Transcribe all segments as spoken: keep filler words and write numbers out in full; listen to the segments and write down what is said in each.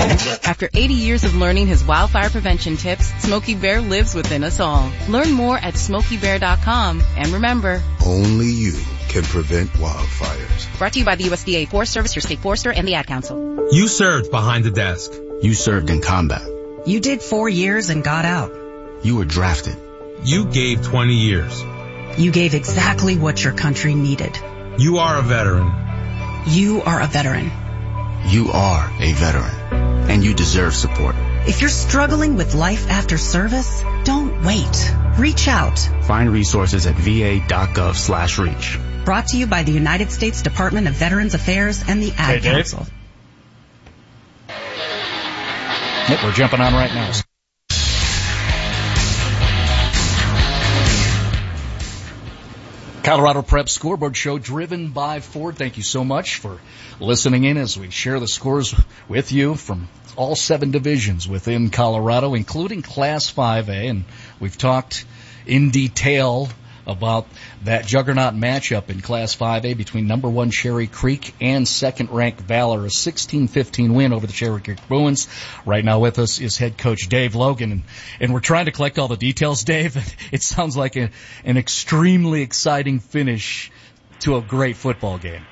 After eighty years of learning his wildfire prevention tips, Smokey Bear lives within us all. Learn more at smokey bear dot com. And remember, only you can prevent wildfires. Brought to you by the U S D A Forest Service, your state forester, and the Ad Council. You served behind the desk. You served in combat. You did four years and got out. You were drafted. You gave twenty years. You gave exactly what your country needed. You are a veteran. You are a veteran. You are a veteran, and you deserve support. If you're struggling with life after service, don't wait. Reach out. Find resources at va.gov slash reach. Brought to you by the United States Department of Veterans Affairs and the Ad hey, Council. Yep, we're jumping on right now. Colorado Prep Scoreboard Show driven by Ford. Thank you so much for listening in as we share the scores with you from all seven divisions within Colorado, including Class five A. And we've talked in detail about that juggernaut matchup in Class five A between number one Cherry Creek and second-ranked Valor, a sixteen fifteen win over the Cherry Creek Bruins. Right now with us is head coach Dave Logan, and, and we're trying to collect all the details, Dave. It sounds like a, an extremely exciting finish to a great football game.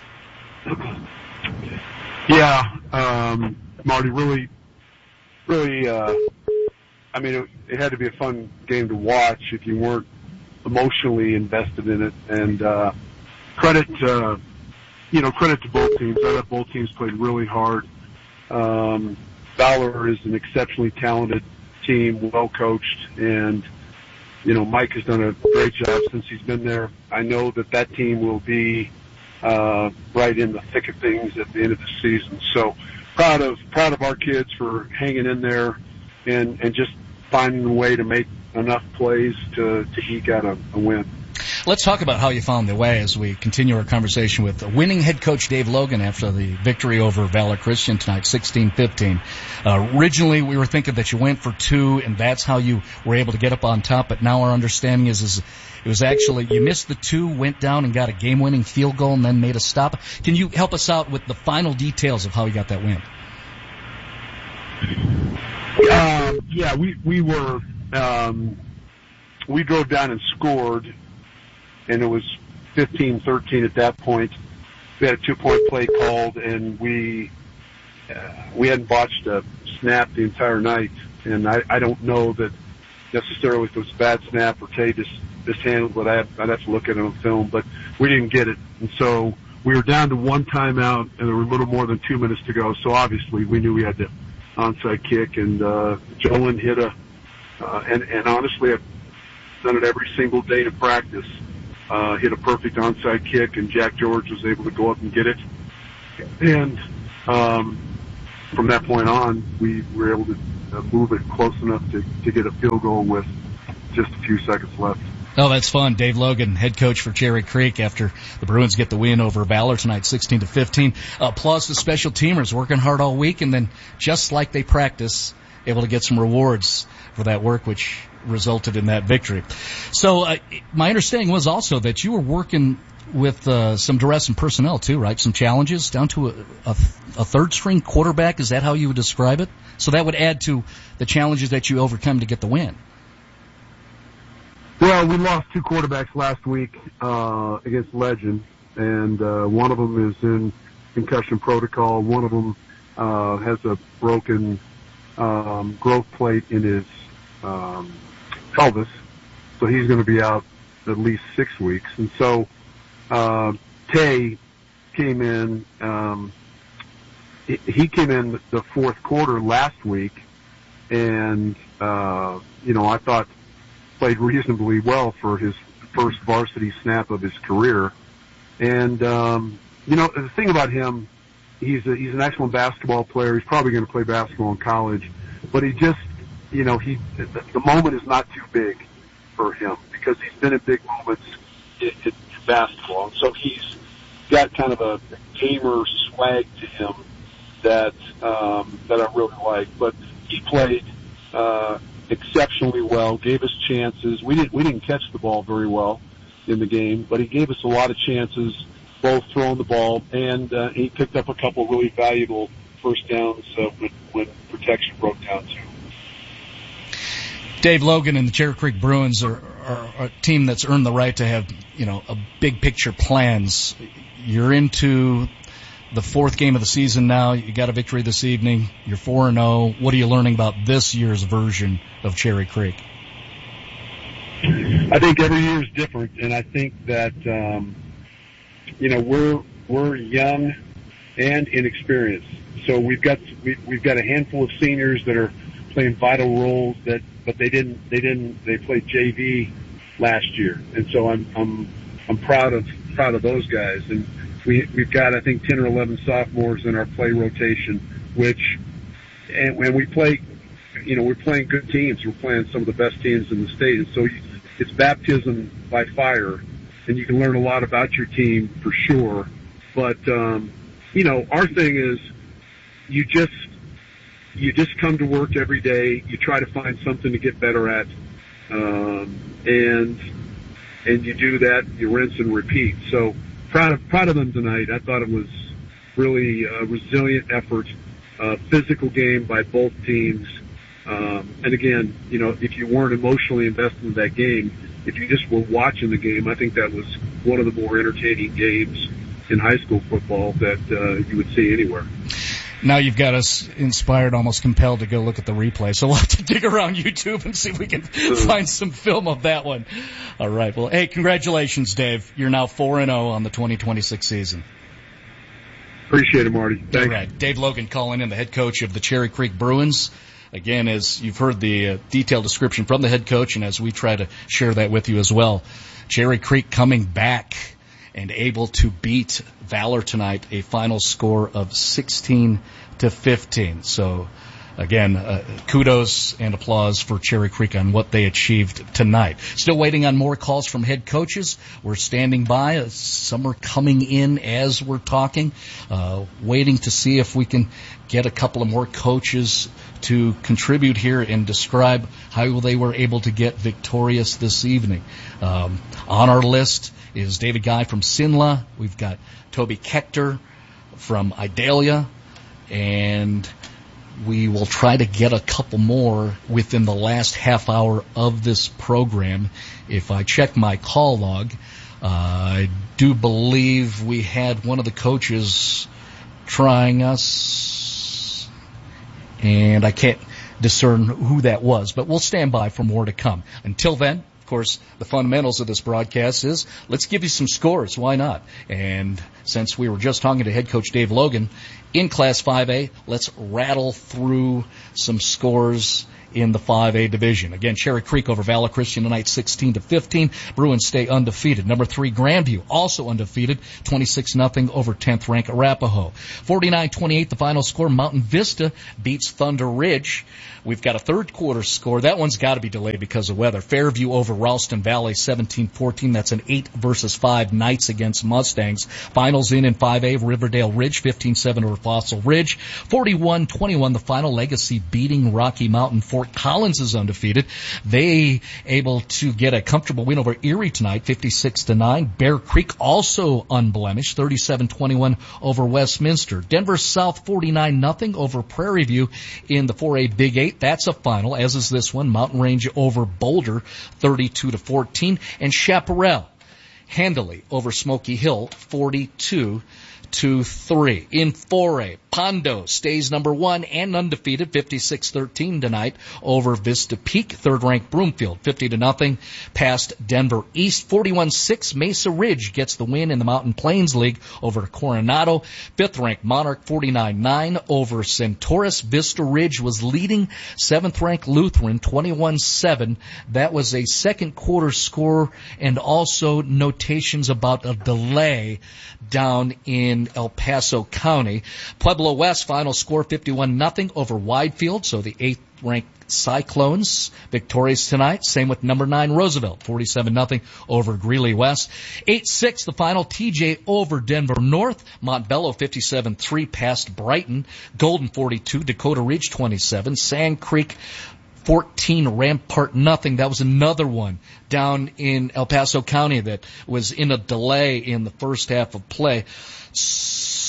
Yeah, um, Marty, really, really, uh, I mean, it, it had to be a fun game to watch if you weren't emotionally invested in it, and uh, credit, uh, you know, credit to both teams. I thought both teams played really hard. Um, Valor is an exceptionally talented team, well coached, and you know, Mike has done a great job since he's been there. I know that that team will be uh, right in the thick of things at the end of the season. So proud of proud of our kids for hanging in there and and just finding a way to make enough plays to, to eke out a, a win. Let's talk about how you found the way as we continue our conversation with winning head coach Dave Logan after the victory over Valor Christian tonight, sixteen fifteen. Uh, originally, we were thinking that you went for two, and that's how you were able to get up on top, but now our understanding is, is it was actually you missed the two, went down and got a game-winning field goal, and then made a stop. Can you help us out with the final details of how you got that win? Uh, yeah, we, we were... Um, we drove down and scored, and it was fifteen thirteen at that point. We had a two-point play called, and we uh, we hadn't botched a snap the entire night. And I, I don't know that necessarily if it was a bad snap or Tay just mishandled it. I'd, I'd have to look at it on film, but we didn't get it. And so we were down to one timeout, and there were a little more than two minutes to go. So obviously we knew we had the onside kick, and uh, Jolin hit a Uh, and, and honestly, I've done it every single day to practice. Uh, hit a perfect onside kick, and Jack George was able to go up and get it. And um, from that point on, we were able to uh, move it close enough to, to get a field goal with just a few seconds left. Oh, that's fun. Dave Logan, head coach for Cherry Creek after the Bruins get the win over Valor tonight, sixteen to fifteen. Uh, plus the special teamers working hard all week, and then just like they practice, able to get some rewards for that work, which resulted in that victory. So uh, my understanding was also that you were working with uh, some duress and personnel too, right? Some challenges down to a, a, a third-string quarterback. Is that how you would describe it? So that would add to the challenges that you overcome to get the win. Well, we lost two quarterbacks last week uh, against Legend, and uh, one of them is in concussion protocol. One of them uh, has a broken um, growth plate in his um, pelvis, so he's going to be out at least six weeks. And so uh, Tay came in. Um, he, he came in the fourth quarter last week, and uh, you know I thought played reasonably well for his first varsity snap of his career. And um, you know the thing about him, he's a, he's an excellent basketball player. He's probably going to play basketball in college, but he just you know he the, the moment is not too big for him because he's been in big moments in, in basketball. And so he's got kind of a gamer swag to him that um, that I really like. But he played uh, exceptionally well, gave us chances. We didn't we didn't catch the ball very well in the game, but he gave us a lot of chances, both throwing the ball and uh, he picked up a couple really valuable first downs uh, with Dave Logan and the Cherry Creek Bruins are, are, are a team that's earned the right to have, you know, a big picture plans. You're into the fourth game of the season now. You got a victory this evening. You're four and oh. What are you learning about this year's version of Cherry Creek? I think every year is different, and I think that um, you know we're we're young and inexperienced. So we've got we, we've got a handful of seniors that are playing vital roles that, but they didn't they didn't they played J V last year, and so I'm I'm I'm proud of proud of those guys. And we we've got I think ten or eleven sophomores in our play rotation, which and when we play, you know, we're playing good teams. We're playing some of the best teams in the state, and so it's baptism by fire, and you can learn a lot about your team for sure. But um, you know, our thing is you just you just come to work every day. You try to find something to get better at, um, and and you do that. You rinse and repeat. So proud of proud of them tonight. I thought it was really a resilient effort, a physical game by both teams. Um, and again, you know, if you weren't emotionally invested in that game, if you just were watching the game, I think that was one of the more entertaining games in high school football that uh, you would see anywhere. Now you've got us inspired, almost compelled to go look at the replay. So we'll have to dig around YouTube and see if we can find some film of that one. All right. Well, hey, congratulations, Dave. You're now four and oh on the twenty twenty-six season. Appreciate it, Marty. Thanks. All right. Dave Logan calling in, the head coach of the Cherry Creek Bruins. Again, as you've heard the uh, detailed description from the head coach, and as we try to share that with you as well, Cherry Creek coming back and able to beat Valor tonight, a final score of sixteen to fifteen. So, again, uh, kudos and applause for Cherry Creek on what they achieved tonight. Still waiting on more calls from head coaches. We're standing by. Some are coming in as we're talking, uh, waiting to see if we can get a couple of more coaches to contribute here and describe how they were able to get victorious this evening. Um, on our list is David Guy from Sinla. We've got Toby Kechter from Idalia, and we will try to get a couple more within the last half hour of this program. If I check my call log, uh, I do believe we had one of the coaches trying us, and I can't discern who that was, but we'll stand by for more to come. Until then, of course, the fundamentals of this broadcast is let's give you some scores. Why not? And since we were just talking to head coach Dave Logan in Class five A, let's rattle through some scores in the five A division. Again, Cherry Creek over Valor Christian tonight, sixteen to fifteen. Bruins stay undefeated. Number three, Grandview, also undefeated, twenty-six nothing over tenth ranked Arapahoe. forty-nine twenty-eight, the final score. Mountain Vista beats Thunder Ridge. We've got a third quarter score. That one's got to be delayed because of weather. Fairview over Ralston Valley, seventeen fourteen. That's an eight versus five Knights against Mustangs. Finals in in five A, Riverdale Ridge, fifteen seven over Fossil Ridge. forty-one twenty-one, the final. Legacy beating Rocky Mountain. Fort Collins is undefeated. They able to get a comfortable win over Erie tonight, fifty-six to nine. Bear Creek also unblemished, thirty-seven twenty-one over Westminster. Denver South, forty-nine nothing over Prairie View in the four A Big Eight. That's a final, as is this one. Mountain Range over Boulder, thirty-two to fourteen. And Chaparral handily over Smoky Hill, forty-two to three. In four A, Pondo stays number one and undefeated, fifty-six thirteen tonight over Vista Peak. Third-ranked Broomfield, fifty to nothing past Denver East. forty-one six, Mesa Ridge gets the win in the Mountain Plains League over Coronado. Fifth-ranked Monarch, forty-nine nine over Centaurus. Vista Ridge was leading seventh-ranked Lutheran, twenty-one seven. That was a second-quarter score, and also notations about a delay down in El Paso County. Pueblo West final score fifty-one nothing over Widefield, so the eighth-ranked Cyclones victorious tonight. Same with number nine Roosevelt, forty-seven nothing over Greeley West. eight six the final, T J over Denver North. Montbello fifty-seven three past Brighton. Golden forty-two, Dakota Ridge twenty-seven. Sand Creek fourteen, Rampart nothing. That was another one down in El Paso County that was in a delay in the first half of play.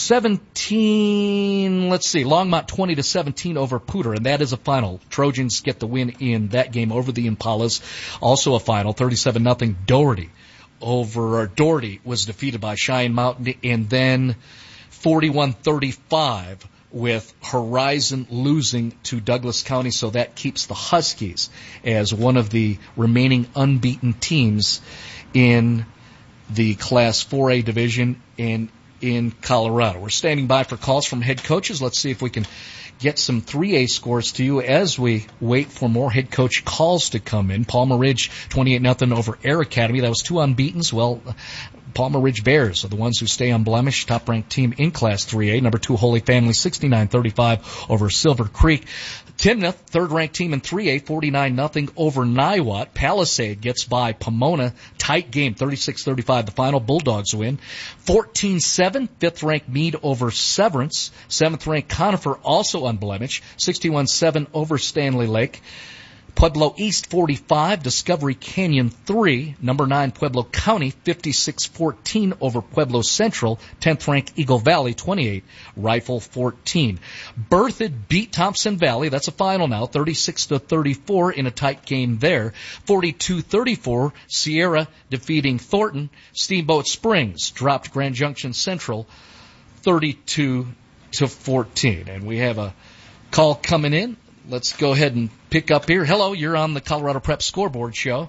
seventeen, let's see, Longmont twenty to seventeen over Pooter, and that is a final. Trojans get the win in that game over the Impalas. Also a final, thirty-seven nothing Doherty over, or Doherty was defeated by Cheyenne Mountain, and then forty-one thirty-five with Horizon losing to Douglas County, so that keeps the Huskies as one of the remaining unbeaten teams in the Class four A division in in Colorado. We're standing by for calls from head coaches. Let's see if we can get some three A scores to you as we wait for more head coach calls to come in. Palmer Ridge, twenty-eight nothing over Air Academy. That was two unbeatens. Well, Palmer Ridge Bears are the ones who stay unblemished, top-ranked team in Class three A. Number two, Holy Family, sixty-nine thirty-five over Silver Creek. Timnath, third-ranked team in three A, forty-nine nothing over Niwot. Palisade gets by Pomona. Tight game, thirty-six thirty-five. The final, Bulldogs win. fourteen seven, fifth-ranked Meade over Severance. seventh-ranked Conifer, also unblemished, sixty-one seven over Stanley Lake. Pueblo East forty-five, Discovery Canyon three. Number nine, Pueblo County, fifty-six fourteen over Pueblo Central. tenth ranked Eagle Valley, twenty-eight, Rifle fourteen. Berthoud beat Thompson Valley. That's a final now, thirty-six to thirty-four in a tight game there. forty-two thirty-four, Sierra defeating Thornton. Steamboat Springs dropped Grand Junction Central, thirty-two to fourteen. And we have a call coming in. Let's go ahead and pick up here. Hello, you're on the Colorado Prep Scoreboard Show.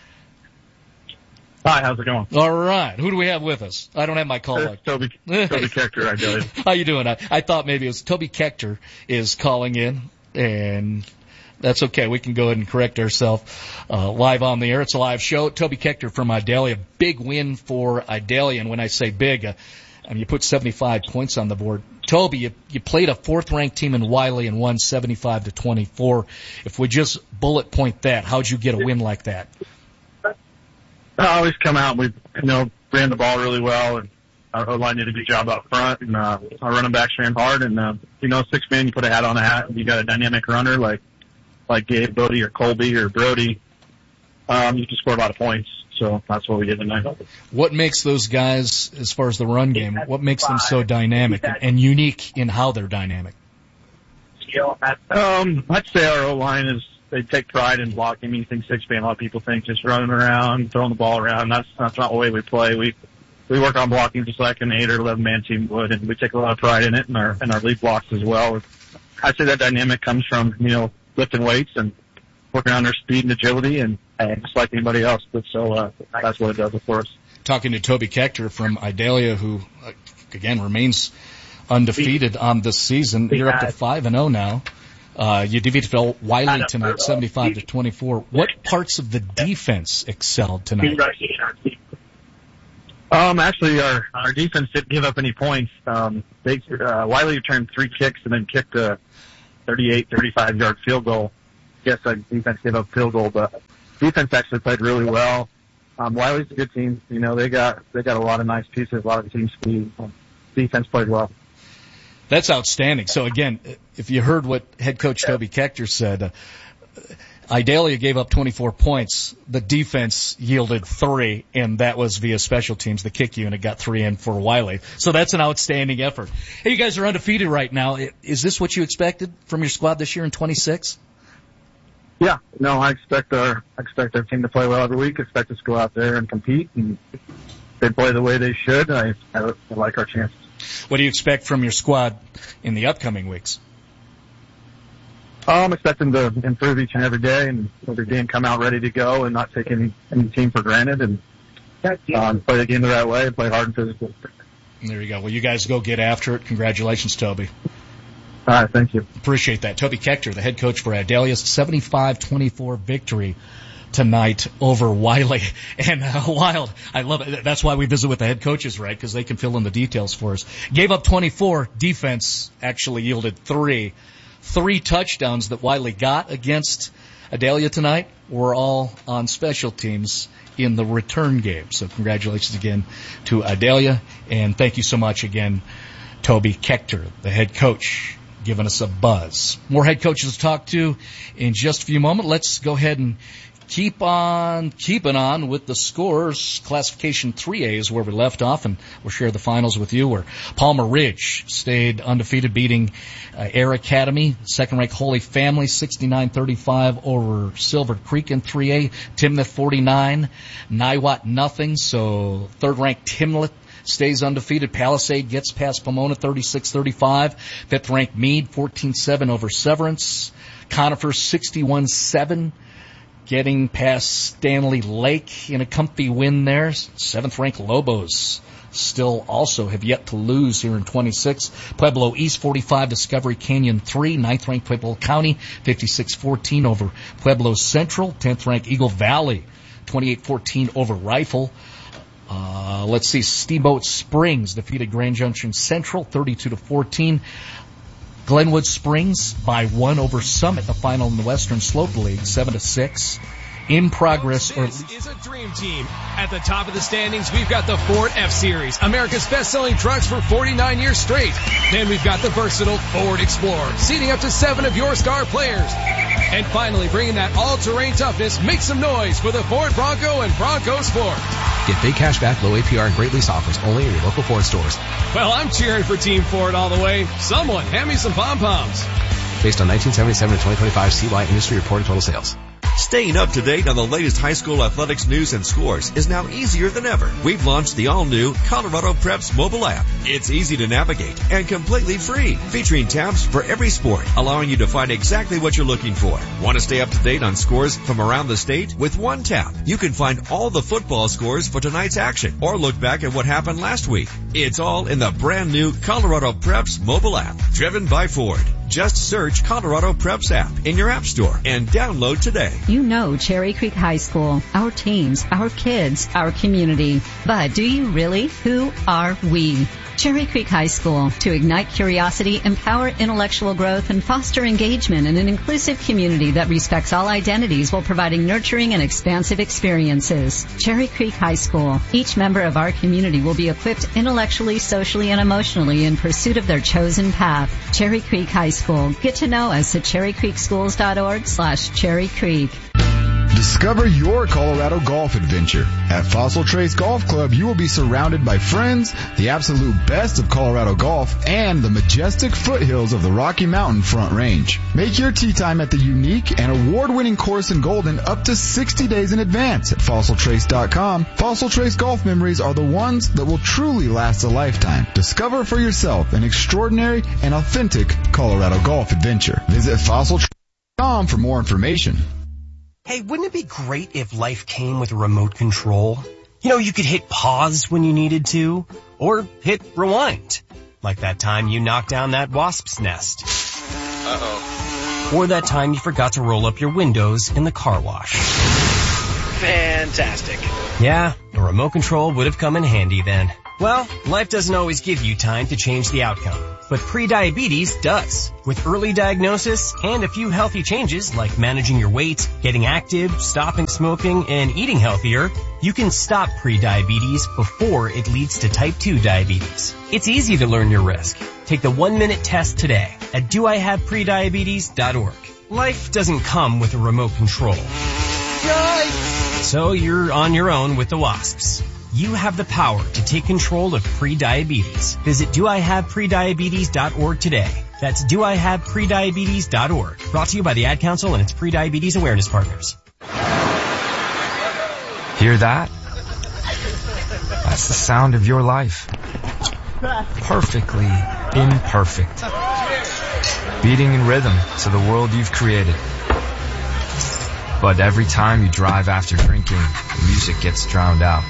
Hi, how's it going? All right. Who do we have with us? I don't have my call. It's Toby, Toby Kechter, I tell you. How you doing? I, I thought maybe it was Toby Kechter is calling in, and that's okay. We can go ahead and correct ourselves uh, live on the air. It's a live show. Toby Kechter from Idalia. Big win for Idalia, and when I say big, uh, I mean, you put seventy-five points on the board. Toby, you, you played a fourth-ranked team in Wiley and won seventy-five to twenty-four. If we just bullet point that, how'd you get a win like that? I always come out. We, you know, ran the ball really well, and our O-line did a good job up front, and uh, our running backs ran hard. And uh, you know, six man, you put a hat on a hat, and you got a dynamic runner like like Gabe Bodie or Colby or Brody. Um, you can score a lot of points. So that's what we did tonight. What makes those guys, as far as the run game, what makes them so dynamic and unique in how they're dynamic? Um, I'd say our O-line is, they take pride in blocking. I mean, you think six-man, a lot of people think just running around, throwing the ball around. That's, that's not the way we play. We, we work on blocking just like an eight or eleven-man team would, and we take a lot of pride in it, and our, and our lead blocks as well. I'd say that dynamic comes from, you know, lifting weights and working on their speed and agility, and, and just like anybody else. But so uh, that's what it does for us. Talking to Toby Kechter from Idalia, who uh, again remains undefeated on this season. You're up to five and zero now. Uh, you defeated Wiley tonight, seventy-five to twenty-four. What parts of the defense excelled tonight? Um, actually, our our defense didn't give up any points. Um, they uh, Wiley returned three kicks and then kicked a thirty-eight, thirty-five yard field goal. Yes, our defense gave up field goal, but defense actually played really well. Um, Wiley's a good team. You know, they got they got a lot of nice pieces, a lot of team speed. Um, defense played well. That's outstanding. So again, if you heard what head coach Toby Kechter said, uh, Idalia gave up twenty-four points. The defense yielded three, and that was via special teams. The kick unit got three in for Wiley. So that's an outstanding effort. Hey, you guys are undefeated right now. Is this what you expected from your squad this year in twenty-six? Yeah, no, I expect our I expect our team to play well every week. I expect us to go out there and compete, and if they play the way they should, I, I, I like our chances. What do you expect from your squad in the upcoming weeks? I'm expecting to improve each and every day, and every game come out ready to go, and not take any any team for granted, and um, play the game the right way, and play hard and physical. There you go. Well, you guys go get after it. Congratulations, Toby. All right, thank you. Appreciate that. Toby Kechter, the head coach for Idalia's seventy-five twenty-four victory tonight over Wiley. And uh, Wild, I love it. That's why we visit with the head coaches, right, because they can fill in the details for us. Gave up twenty-four. Defense actually yielded three. Three touchdowns that Wiley got against Idalia tonight were all on special teams in the return game. So congratulations again to Idalia, and thank you so much again, Toby Kechter, the head coach, giving us a buzz. More head coaches to talk to in just a few moments. Let's go ahead and keep on keeping on with the scores. Classification three A is where we left off, and we'll share the finals with you, where Palmer Ridge stayed undefeated, beating uh, Air Academy. Second-ranked Holy Family, sixty-nine thirty-five over Silver Creek in three A. Timnath forty-nine, Niwot nothing, so third-ranked Timnath stays undefeated. Palisade gets past Pomona thirty-six thirty-five. Fifth-ranked Meade fourteen seven over Severance. Conifer sixty-one seven, getting past Stanley Lake in a comfy win there. Seventh-ranked Lobos still also have yet to lose here in twenty-six. Pueblo East forty-five, Discovery Canyon three. Ninth-ranked Pueblo County fifty-six fourteen over Pueblo Central. Tenth-ranked Eagle Valley twenty-eight fourteen over Rifle. Uh, let's see, Steamboat Springs defeated Grand Junction Central thirty-two to fourteen. Glenwood Springs by one over Summit, the final in the Western Slope League, seven to six. In progress, or this is a dream team. At the top of the standings, we've got the Ford F-Series, America's best-selling trucks for forty-nine years straight. Then we've got the versatile Ford Explorer, seating up to seven of your star players. And finally, bringing that all-terrain toughness, make some noise for the Ford Bronco and Bronco Sport. Get big cash back, low A P R, and great lease offers only in your local Ford stores. Well, I'm cheering for Team Ford all the way. Someone hand me some pom-poms. Based on nineteen seventy-seven to twenty twenty-five C Y industry reported total sales. Staying up to date on the latest high school athletics news and scores is now easier than ever. We've launched the all-new Colorado Preps mobile app. It's easy to navigate and completely free, featuring tabs for every sport, allowing you to find exactly what you're looking for. Want to stay up to date on scores from around the state? With one tap, you can find all the football scores for tonight's action or look back at what happened last week. It's all in the brand new Colorado Preps mobile app, driven by Ford. Just search Colorado Preps app in your app store and download today. You know Cherry Creek High School, our teams, our kids, our community. But do you really? Who are we? Cherry Creek High School, to ignite curiosity, empower intellectual growth, and foster engagement in an inclusive community that respects all identities while providing nurturing and expansive experiences. Cherry Creek High School. Each member of our community will be equipped intellectually, socially, and emotionally in pursuit of their chosen path. Cherry Creek High School. Get to know us at cherry creek schools dot org slash cherry creek. Discover your Colorado golf adventure. At Fossil Trace Golf Club, you will be surrounded by friends, the absolute best of Colorado golf, and the majestic foothills of the Rocky Mountain Front Range. Make your tee time at the unique and award-winning course in Golden up to sixty days in advance at fossil trace dot com. Fossil Trace golf memories are the ones that will truly last a lifetime. Discover for yourself an extraordinary and authentic Colorado golf adventure. Visit fossil trace dot com for more information. Hey, wouldn't it be great if life came with a remote control? You know, you could hit pause when you needed to, or hit rewind. Like that time you knocked down that wasp's nest. Uh-oh. Or that time you forgot to roll up your windows in the car wash. Fantastic. Yeah, a remote control would have come in handy then. Well, life doesn't always give you time to change the outcome, but prediabetes does. With early diagnosis and a few healthy changes like managing your weight, getting active, stopping smoking, and eating healthier, you can stop prediabetes before it leads to type two diabetes. It's easy to learn your risk. Take the one-minute test today at do I have prediabetes dot org. Life doesn't come with a remote control. Yikes! So you're on your own with the wasps. You have the power to take control of prediabetes. Visit do I have prediabetes dot org today. That's do I have prediabetes dot org. Brought to you by the Ad Council and its Prediabetes Awareness Partners. Hear that? That's the sound of your life. Perfectly imperfect. Beating in rhythm to the world you've created. But every time you drive after drinking, the music gets drowned out.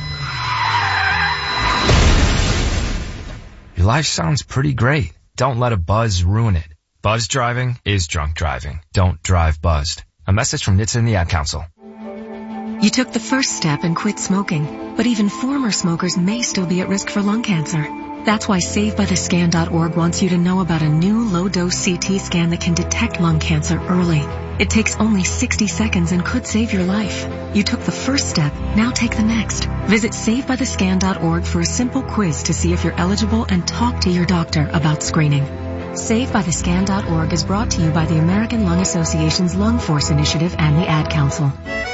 Your life sounds pretty great. Don't let a buzz ruin it. Buzz driving is drunk driving. Don't drive buzzed. A message from N H T S A and the Ad Council. You took the first step and quit smoking, but even former smokers may still be at risk for lung cancer. That's why save by the scan dot org wants you to know about a new low-dose C T scan that can detect lung cancer early. It takes only sixty seconds and could save your life. You took the first step, now take the next. Visit save by the scan dot org for a simple quiz to see if you're eligible and talk to your doctor about screening. save by the scan dot org is brought to you by the American Lung Association's Lung Force Initiative and the Ad Council.